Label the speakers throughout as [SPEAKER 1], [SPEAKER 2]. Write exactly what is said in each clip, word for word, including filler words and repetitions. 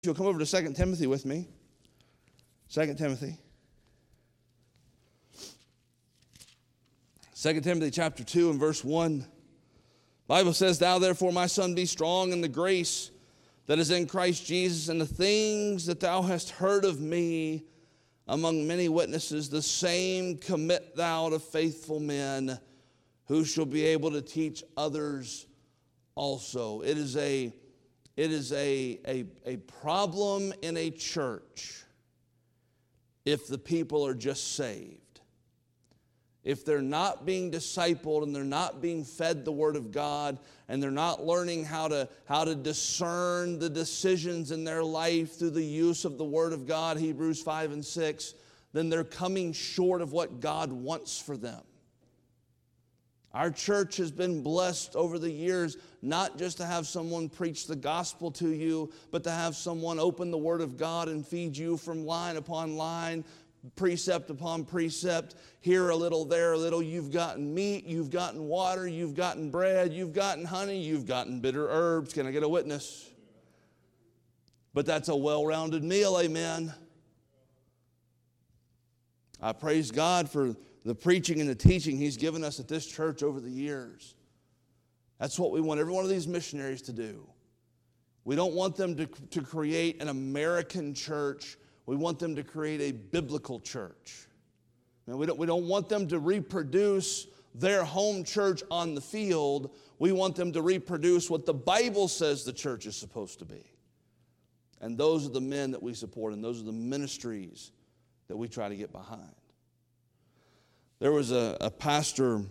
[SPEAKER 1] You'll come over to Second Timothy with me. Second Timothy. Second Timothy chapter two and verse one. The Bible says, "Thou therefore, my son, be strong in the grace that is in Christ Jesus, and the things that thou hast heard of me among many witnesses, the same commit thou to faithful men, who shall be able to teach others also." It is a It is a, a, a problem in a church if the people are just saved. If they're not being discipled and they're not being fed the Word of God and they're not learning how to, how to discern the decisions in their life through the use of the Word of God, Hebrews five and six, then they're coming short of what God wants for them. Our church has been blessed over the years, not just to have someone preach the gospel to you, but to have someone open the Word of God and feed you from line upon line, precept upon precept, here a little, there a little. You've gotten meat, you've gotten water, you've gotten bread, you've gotten honey, you've gotten bitter herbs. Can I get a witness? But that's a well-rounded meal, amen. I praise God for the preaching and the teaching He's given us at this church over the years. That's what we want every one of these missionaries to do. We don't want them to, to create an American church. We want them to create a biblical church. And we don't, we don't want them to reproduce their home church on the field. We want them to reproduce what the Bible says the church is supposed to be. And those are the men that we support, and those are the ministries that we try to get behind. There was a, a pastor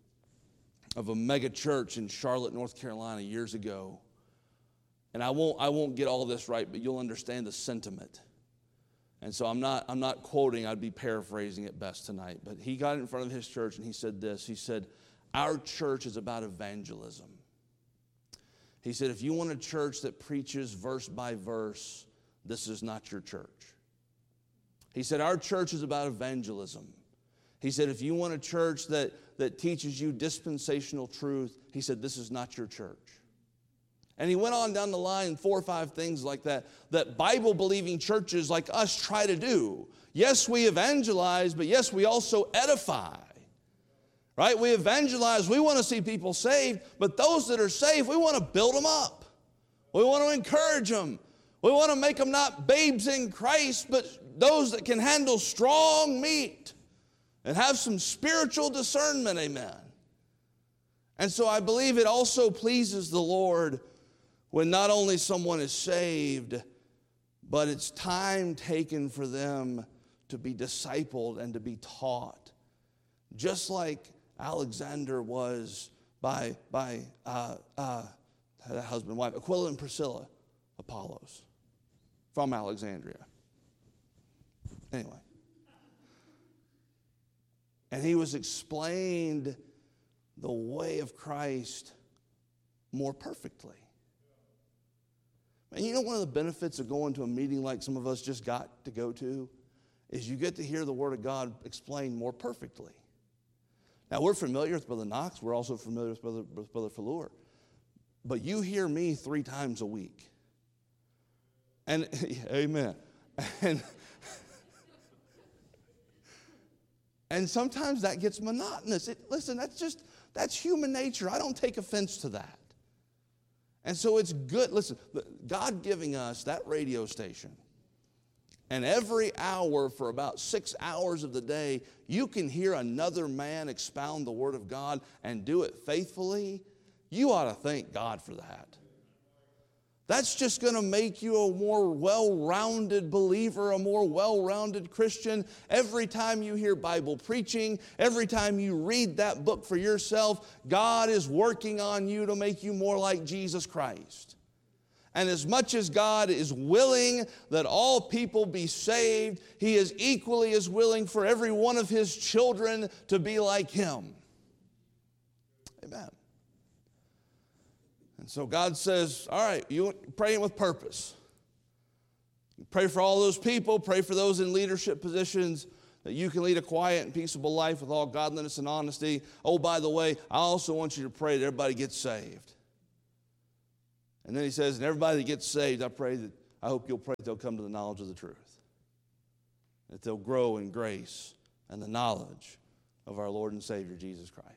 [SPEAKER 1] of a mega church in Charlotte, North Carolina years ago. And I won't, I won't get all this right, but you'll understand the sentiment. And so I'm not, I'm not quoting, I'd be paraphrasing it best tonight. But he got in front of his church and he said this. He said, "Our church is about evangelism." He said, "If you want a church that preaches verse by verse, this is not your church." He said, "Our church is about evangelism." He said, "If you want a church that, that teaches you dispensational truth," he said, "this is not your church." And he went on down the line, four or five things like that, that Bible-believing churches like us try to do. Yes, we evangelize, but yes, we also edify. Right? We evangelize, we want to see people saved, but those that are saved, we want to build them up. We want to encourage them. We want to make them not babes in Christ, but those that can handle strong meat and have some spiritual discernment, amen. And so I believe it also pleases the Lord when not only someone is saved, but it's time taken for them to be discipled and to be taught. Just like Alexander was by, by uh, uh, husband and wife, Aquila and Priscilla, Apollos, from Alexandria. Anyway. And he was explained the way of Christ more perfectly. And you know one of the benefits of going to a meeting like some of us just got to go to is you get to hear the Word of God explained more perfectly. Now, we're familiar with Brother Knox. We're also familiar with Brother, with Brother Fallour. But you hear me three times a week. And, amen. And... And sometimes that gets monotonous. It, listen, that's just, that's human nature. I don't take offense to that. And so it's good. Listen, God giving us that radio station, and every hour for about six hours of the day, you can hear another man expound the Word of God and do it faithfully. You ought to thank God for that. That's just going to make you a more well-rounded believer, a more well-rounded Christian. Every time you hear Bible preaching, every time you read that book for yourself, God is working on you to make you more like Jesus Christ. And as much as God is willing that all people be saved, He is equally as willing for every one of His children to be like Him. Amen. And so God says, all right, you praying with purpose. Pray for all those people. Pray for those in leadership positions that you can lead a quiet and peaceable life with all godliness and honesty. Oh, by the way, I also want you to pray that everybody gets saved. And then he says, and everybody that gets saved, I pray that I hope you'll pray that they'll come to the knowledge of the truth, that they'll grow in grace and the knowledge of our Lord and Savior, Jesus Christ.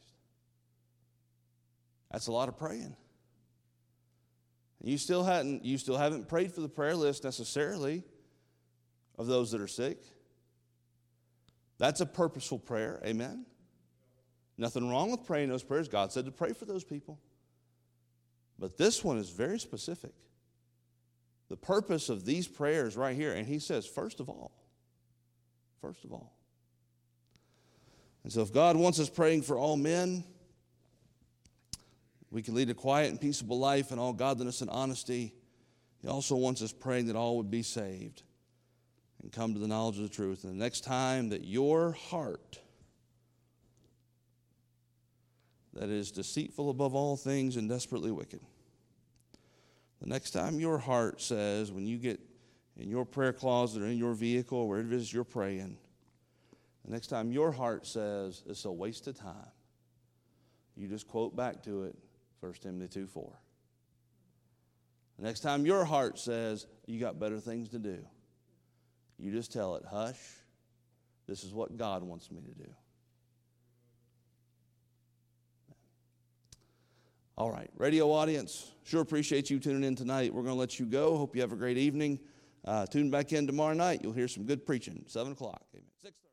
[SPEAKER 1] That's a lot of praying. You still hadn't, you still haven't prayed for the prayer list necessarily of those that are sick. That's a purposeful prayer, amen? Nothing wrong with praying those prayers. God said to pray for those people. But this one is very specific. The purpose of these prayers right here, and he says, first of all, first of all. And so if God wants us praying for all men, we can lead a quiet and peaceable life in all godliness and honesty. He also wants us praying that all would be saved and come to the knowledge of the truth. And the next time that your heart, that is deceitful above all things and desperately wicked, the next time your heart says, when you get in your prayer closet or in your vehicle or wherever it is you're praying, the next time your heart says, it's a waste of time, you just quote back to it, First Timothy two four. The next time your heart says, you got better things to do, you just tell it, hush, this is what God wants me to do. All right, radio audience, sure appreciate you tuning in tonight. We're going to let you go. Hope you have a great evening. Uh, tune back in tomorrow night. You'll hear some good preaching, seven o'clock. Amen. six